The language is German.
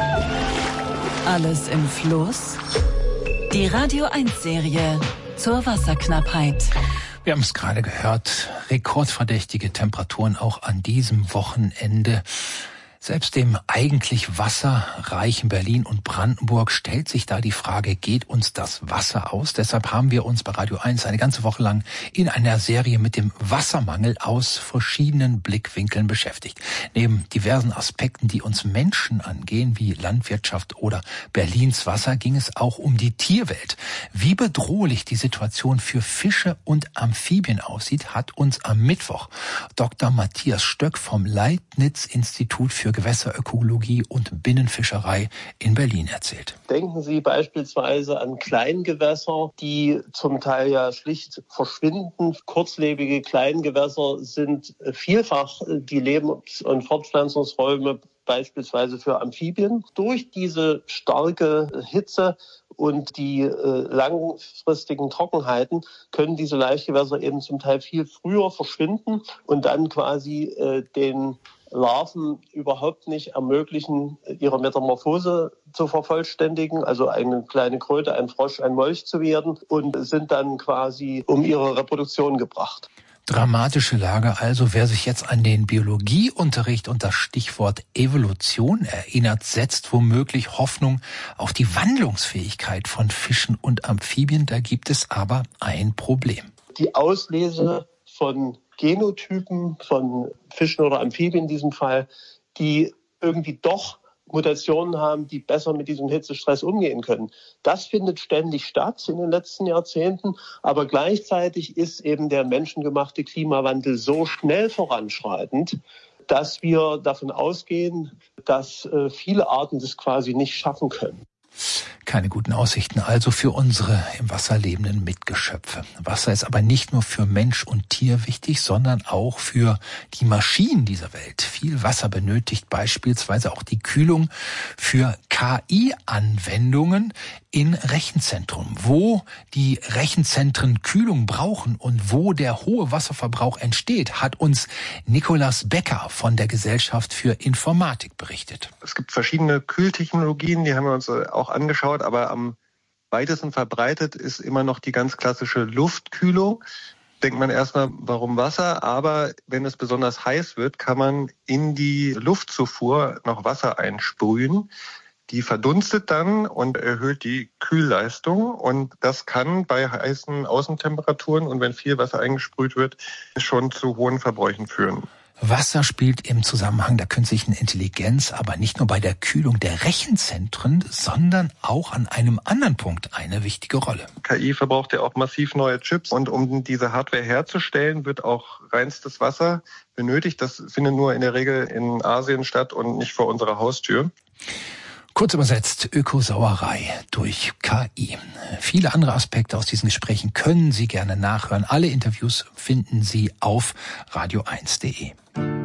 Alles im Fluss? Die Radio 1 Serie zur Wasserknappheit. Wir haben es gerade gehört, rekordverdächtige Temperaturen auch an diesem Wochenende. Selbst dem eigentlich wasserreichen Berlin und Brandenburg stellt sich da die Frage, geht uns das Wasser aus? Deshalb haben wir uns bei Radio 1 eine ganze Woche lang in einer Serie mit dem Wassermangel aus verschiedenen Blickwinkeln beschäftigt. Neben diversen Aspekten, die uns Menschen angehen, wie Landwirtschaft oder Berlins Wasser, ging es auch um die Tierwelt. Wie bedrohlich die Situation für Fische und Amphibien aussieht, hat uns am Mittwoch Dr. Matthias Stöck vom Leibniz-Institut für Gewässerökologie und Binnenfischerei in Berlin erzählt. Denken Sie beispielsweise an Kleingewässer, die zum Teil ja schlicht verschwinden. Kurzlebige Kleingewässer sind vielfach die Lebens- und Fortpflanzungsräume beispielsweise für Amphibien. Durch diese starke Hitze und die langfristigen Trockenheiten können diese Laichgewässer eben zum Teil viel früher verschwinden und dann quasi den Larven überhaupt nicht ermöglichen, ihre Metamorphose zu vervollständigen, also eine kleine Kröte, ein Frosch, ein Molch zu werden und sind dann quasi um ihre Reproduktion gebracht. Dramatische Lage also. Wer sich jetzt an den Biologieunterricht und das Stichwort Evolution erinnert, setzt womöglich Hoffnung auf die Wandlungsfähigkeit von Fischen und Amphibien. Da gibt es aber ein Problem. Die Auslese von Genotypen von Fischen oder Amphibien in diesem Fall, die irgendwie doch Mutationen haben, die besser mit diesem Hitzestress umgehen können. Das findet ständig statt in den letzten Jahrzehnten, aber gleichzeitig ist eben der menschengemachte Klimawandel so schnell voranschreitend, dass wir davon ausgehen, dass viele Arten das quasi nicht schaffen können. Keine guten Aussichten also für unsere im Wasser lebenden Mitgeschöpfe. Wasser ist aber nicht nur für Mensch und Tier wichtig, sondern auch für die Maschinen dieser Welt. Viel Wasser benötigt beispielsweise auch die Kühlung für KI-Anwendungen in Rechenzentren. Wo die Rechenzentren Kühlung brauchen und wo der hohe Wasserverbrauch entsteht, hat uns Nikolaus Becker von der Gesellschaft für Informatik berichtet. Es gibt verschiedene Kühltechnologien, die haben wir uns auch angeschaut, aber am weitesten verbreitet ist immer noch die ganz klassische Luftkühlung. Denkt man erstmal, warum Wasser? Aber wenn es besonders heiß wird, kann man in die Luftzufuhr noch Wasser einsprühen. Die verdunstet dann und erhöht die Kühlleistung. Und das kann bei heißen Außentemperaturen und wenn viel Wasser eingesprüht wird, schon zu hohen Verbräuchen führen. Wasser spielt im Zusammenhang der künstlichen Intelligenz aber nicht nur bei der Kühlung der Rechenzentren, sondern auch an einem anderen Punkt eine wichtige Rolle. KI verbraucht ja auch massiv neue Chips und um diese Hardware herzustellen, wird auch reinstes Wasser benötigt. Das findet nur in der Regel in Asien statt und nicht vor unserer Haustür. Kurz übersetzt, Ökosauerei durch KI. Viele andere Aspekte aus diesen Gesprächen können Sie gerne nachhören. Alle Interviews finden Sie auf radio1.de.